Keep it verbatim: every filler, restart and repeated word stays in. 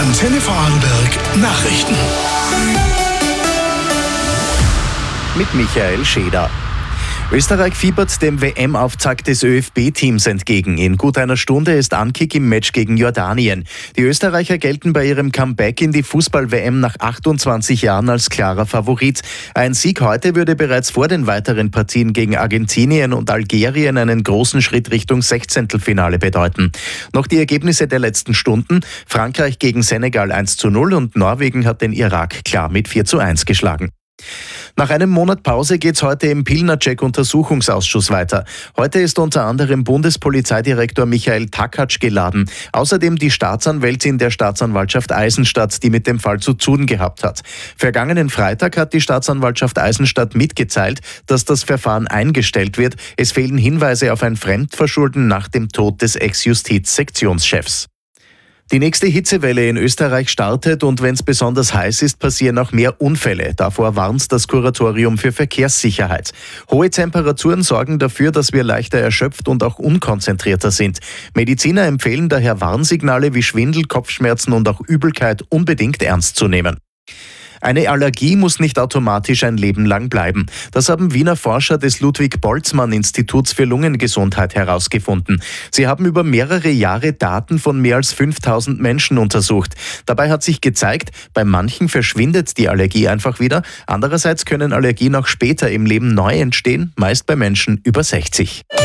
Antenne Vorarlberg Nachrichten. Mit Michael Scheder. Österreich fiebert dem W M-Auftakt des ÖFB-Teams entgegen. In gut einer Stunde ist Ankick im Match gegen Jordanien. Die Österreicher gelten bei ihrem Comeback in die Fußball-W M nach achtundzwanzig Jahren als klarer Favorit. Ein Sieg heute würde bereits vor den weiteren Partien gegen Argentinien und Algerien einen großen Schritt Richtung Sechzehntelfinale bedeuten. Noch die Ergebnisse der letzten Stunden: Frankreich gegen Senegal eins zu null und Norwegen hat den Irak klar mit vier zu eins geschlagen. Nach einem Monat Pause geht's heute im Pilnacek-Untersuchungsausschuss weiter. Heute ist unter anderem Bundespolizeidirektor Michael Takatsch geladen. Außerdem die Staatsanwältin der Staatsanwaltschaft Eisenstadt, die mit dem Fall zu tun gehabt hat. Vergangenen Freitag hat die Staatsanwaltschaft Eisenstadt mitgeteilt, dass das Verfahren eingestellt wird. Es fehlen Hinweise auf ein Fremdverschulden nach dem Tod des Ex-Justiz-Sektionschefs. Die nächste Hitzewelle in Österreich startet und wenn es besonders heiß ist, passieren auch mehr Unfälle. Davor warnt das Kuratorium für Verkehrssicherheit. Hohe Temperaturen sorgen dafür, dass wir leichter erschöpft und auch unkonzentrierter sind. Mediziner empfehlen daher, Warnsignale wie Schwindel, Kopfschmerzen und auch Übelkeit unbedingt ernst zu nehmen. Eine Allergie muss nicht automatisch ein Leben lang bleiben. Das haben Wiener Forscher des Ludwig-Boltzmann-Instituts für Lungengesundheit herausgefunden. Sie haben über mehrere Jahre Daten von mehr als fünftausend Menschen untersucht. Dabei hat sich gezeigt, bei manchen verschwindet die Allergie einfach wieder. Andererseits können Allergien auch später im Leben neu entstehen, meist bei Menschen über sechzig.